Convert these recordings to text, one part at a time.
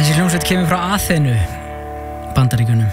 Þessi hljómsveit kemur frá Aþenu, Bandaríkjunum,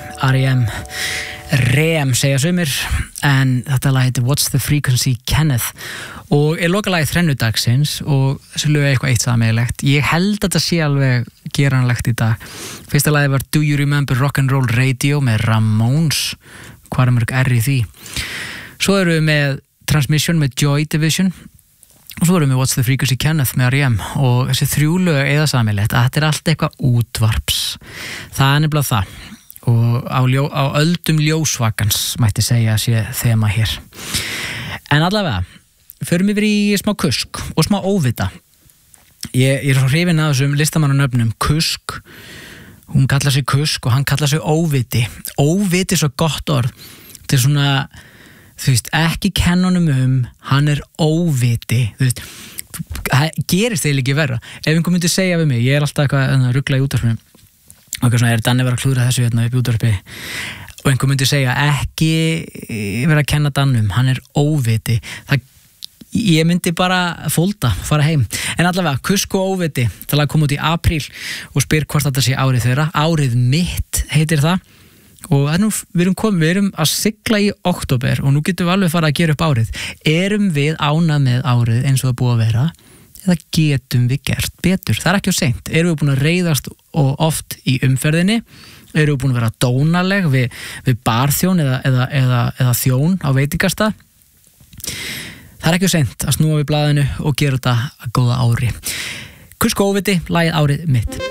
REM segja sumir, en þetta lag heitir What's the Frequency Kenneth og lokalagið þrennudagsins og þessu lög eitthvað eitt sameiginlegt. Ég held að þetta sé alveg geranlegt í dag. Fyrsta lagið var Do You Remember Rock'n'Roll Radio með Ramones, hvað mörg í því. Svo erum við með Transmission með Joy Division og svo erum við What's the Frequency Kenneth með REM og þessi þrjú lög eða sameiginlegt að þetta allt eitthvað útvarps. Það nefnilega það. Og á öldum ljósvakans mætti segja að sé þema hér. En allavega, förum yfir í smá kusk og smá óvita. Ég svo hrifinn af þessum listamannanöfnum Kusk. Hún kallar sig Kusk og hann kallar sig Óviti. Óviti er svo gott orð. Þetta er svona, þú veist, ekki kenna honum hann er óviti. Þú veist, gerist þeir ekki verra. Ef einhver myndi segja við mig, ég er alltaf eitthvað að rugla í útvarpinu. Og eitthvað svona, Danni var að klúðra þessu hérna upp í útvarpi og einhver myndi segja ekki vera að kenna Dannum, hann er óviti. Ég myndi bara fólda, fara heim. En allavega, Kusk og Óviti, það lag kom út í apríl og spyr hvort þetta sé árið þeirra. Árið mitt heitir það og við erum að sigla í október og nú getum við alveg fara að gera upp árið. Erum við ánað með árið eins og það búið að vera? Eða getum við gert betur? Það er ekki á seint. Erum við búin að reiðast og oft í umferðinni? Erum við búin að vera dónaleg við barþjón eða þjón á veitingastað? Það er ekki á seint að snúa við blaðinu og gera þetta að góða ári. Kusk og Óviti, lagið Árið mitt.